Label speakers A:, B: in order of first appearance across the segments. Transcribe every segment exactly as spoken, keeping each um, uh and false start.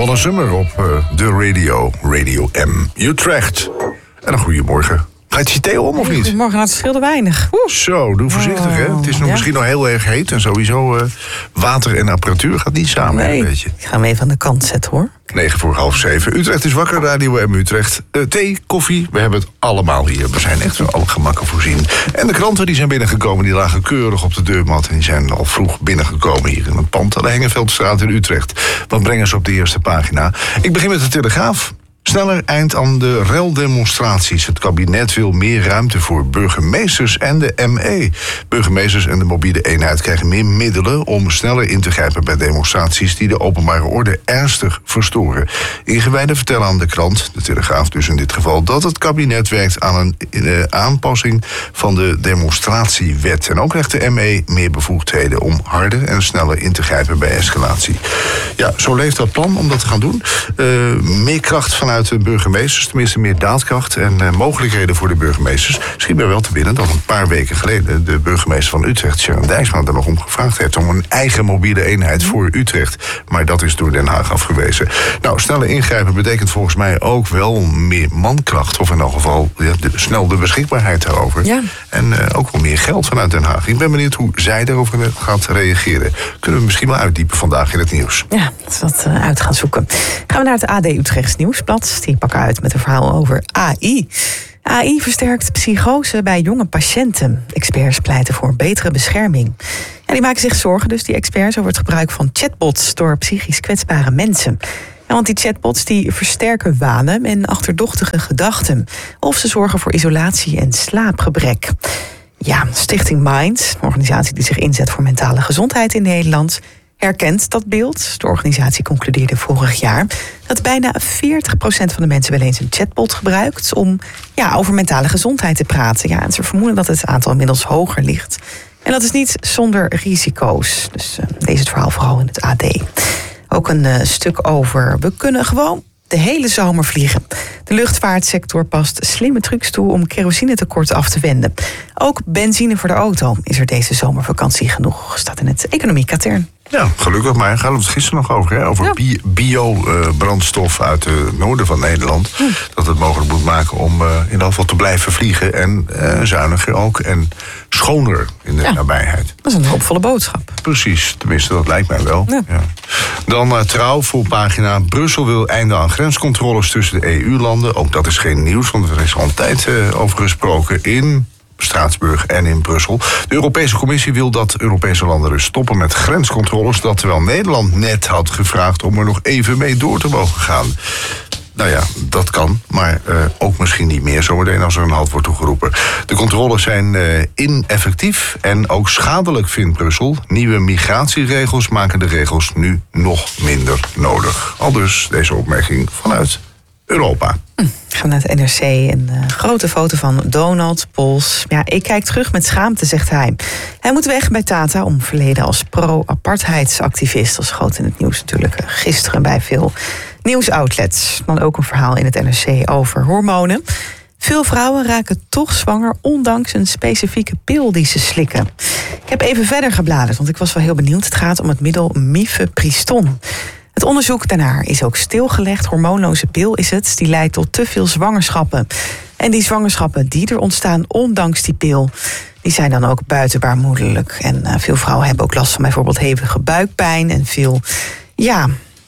A: Donna Summer op uh, de radio, Radio M. Utrecht. En een goedemorgen. Gaat je thee om of niet?
B: Goedemorgen, nou, het scheelde weinig. Oeh.
A: Zo, doe voorzichtig, hè. Het is nog
B: ja.
A: misschien nog heel erg heet. En sowieso uh, water en apparatuur gaat niet samen.
B: Nee,
A: een beetje.
B: ik ga hem even aan de kant zetten, hoor.
A: negen voor half zeven. Utrecht is wakker, Radio M Utrecht. Uh, thee, koffie, we hebben het allemaal hier. We zijn echt van alle gemakken voorzien. En de kranten die zijn binnengekomen, die lagen keurig op de deurmat. En die zijn al vroeg binnengekomen hier in het pand aan de Hengeveldstraat in Utrecht. Wat brengen ze op de eerste pagina? Ik begin met de Telegraaf. Sneller eind aan de reldemonstraties. Het kabinet wil meer ruimte voor burgemeesters en de M E. Burgemeesters en de mobiele eenheid krijgen meer middelen om sneller in te grijpen bij demonstraties die de openbare orde ernstig verstoren. Ingewijden vertellen aan de krant, de Telegraaf dus in dit geval, dat het kabinet werkt aan een uh, aanpassing van de demonstratiewet. En ook krijgt de M E meer bevoegdheden om harder en sneller in te grijpen bij escalatie. Ja, zo leeft dat plan om dat te gaan doen. Uh, meer kracht van uit de burgemeesters, tenminste meer daadkracht en uh, mogelijkheden voor de burgemeesters. Schiet mij wel te binnen dat een paar weken geleden de burgemeester van Utrecht, Sharon Dijksma, er nog om gevraagd heeft om een eigen mobiele eenheid voor Utrecht. Maar dat is door Den Haag afgewezen. Nou, sneller ingrijpen betekent volgens mij ook wel meer mankracht, of in elk geval ja, de, snel de beschikbaarheid daarover. Ja. En uh, ook wel meer geld vanuit Den Haag. Ik ben benieuwd hoe zij daarover gaat reageren. Kunnen we misschien wel uitdiepen vandaag in het nieuws.
B: Ja, dat we dat uh, uit gaan zoeken. Gaan we naar het A D Utrechts Nieuwsblad. Die pakken uit met een verhaal over A I. A I versterkt psychose bij jonge patiënten. Experts pleiten voor betere bescherming. Ja, die maken zich zorgen, dus die experts, over het gebruik van chatbots door psychisch kwetsbare mensen. Ja, want die chatbots die versterken wanen en achterdochtige gedachten. Of ze zorgen voor isolatie en slaapgebrek. Ja, Stichting Mind, een organisatie die zich inzet voor mentale gezondheid in Nederland, herkent dat beeld. De organisatie concludeerde vorig jaar dat bijna veertig procent van de mensen wel eens een chatbot gebruikt om ja, over mentale gezondheid te praten. Ja, en ze vermoeden dat het aantal inmiddels hoger ligt. En dat is niet zonder risico's. Dus uh, lees het verhaal vooral in het A D. Ook een uh, stuk over: we kunnen gewoon de hele zomer vliegen. De luchtvaartsector past slimme trucs toe om kerosinetekort af te wenden. Ook benzine voor de auto is er deze zomervakantie genoeg, staat in het economie-katern.
A: Ja, gelukkig, maar daar hadden we het gisteren nog over. Hè? Over ja. bio-brandstof uh, uit het noorden van Nederland. Hm. Dat het mogelijk moet maken om uh, in ieder geval te blijven vliegen. En uh, zuiniger ook. En schoner in de ja. nabijheid.
B: Dat is een hoopvolle boodschap.
A: Precies, tenminste dat lijkt mij wel. Ja. Ja. Dan uh, Trouw, voorpagina. Brussel wil einde aan grenscontroles tussen de E U-landen. Ook dat is geen nieuws, want er is al een tijd uh, over gesproken in Straatsburg en in Brussel. De Europese Commissie wil dat Europese landen dus stoppen met grenscontroles, dat terwijl Nederland net had gevraagd om er nog even mee door te mogen gaan. Nou ja, dat kan, maar uh, ook misschien niet meer zometeen als er een halt wordt toegeroepen. De controles zijn uh, ineffectief en ook schadelijk, vindt Brussel. Nieuwe migratieregels maken de regels nu nog minder nodig. Aldus deze opmerking vanuit Europa.
B: Hm, gaan we naar het N R C. Een uh, grote foto van Donald Pols. Ja, ik kijk terug met schaamte, zegt hij. Hij moet weg bij Tata om verleden als pro-apartheidsactivist. Dat is groot in het nieuws natuurlijk. Gisteren bij veel nieuwsoutlets. Dan ook een verhaal in het N R C over hormonen. Veel vrouwen raken toch zwanger, ondanks een specifieke pil die ze slikken. Ik heb even verder gebladerd, want ik was wel heel benieuwd. Het gaat om het middel Mifepriston. Het onderzoek daarnaar is ook stilgelegd. Hormoonloze pil is het. Die leidt tot te veel zwangerschappen. En die zwangerschappen die er ontstaan ondanks die pil, die zijn dan ook buitenbaarmoedelijk. En uh, veel vrouwen hebben ook last van bijvoorbeeld hevige buikpijn en veel ja,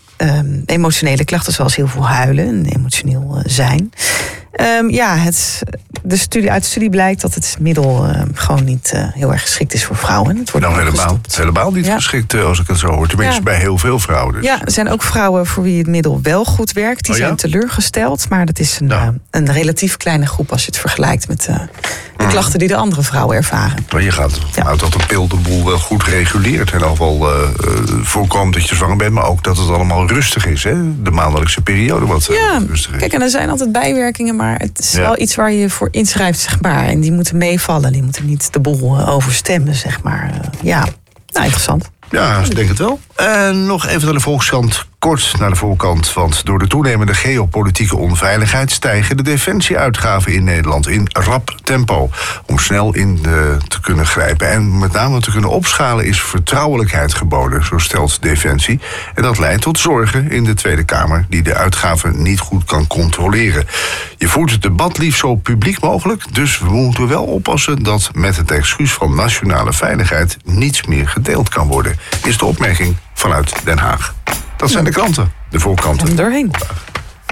B: um, emotionele klachten, zoals heel veel huilen en emotioneel uh, zijn. Um, ja, het, de studie, uit de studie blijkt dat het middel uh, gewoon niet uh, heel erg geschikt is voor vrouwen. Het wordt
A: nou, helemaal, helemaal niet ja. geschikt, als ik het zo hoor. Tenminste, ja. bij heel veel vrouwen. Dus.
B: Ja, er zijn ook vrouwen voor wie het middel wel goed werkt. Die oh, ja? zijn teleurgesteld, maar dat is een, nou. uh, een relatief kleine groep als je het vergelijkt met uh, de klachten die de andere vrouwen ervaren.
A: Maar je gaat vanuit ja. dat een pil de boel wel goed reguleert. In ieder geval uh, uh, voorkomt dat je zwanger bent, maar ook dat het allemaal rustig is. Hè? De maandelijkse periode wat uh,
B: ja.
A: rustig is.
B: Kijk, en er zijn altijd bijwerkingen, maar het is ja. wel iets waar je voor inschrijft, zeg maar. En die moeten meevallen, die moeten niet de boel uh, overstemmen, zeg maar. Uh, ja, nou, interessant.
A: Ja, ik denk het wel. En nog even naar de Volkskrant. kort naar de voorkant, want door de toenemende geopolitieke onveiligheid stijgen de defensieuitgaven in Nederland in rap tempo. Om snel in de, te kunnen grijpen en met name te kunnen opschalen is vertrouwelijkheid geboden, zo stelt Defensie. En dat leidt tot zorgen in de Tweede Kamer die de uitgaven niet goed kan controleren. Je voert het debat liefst zo publiek mogelijk, dus we moeten wel oppassen dat met het excuus van nationale veiligheid niets meer gedeeld kan worden, is de opmerking vanuit Den Haag. Dat zijn de kranten, de voorkanten.
B: En doorheen.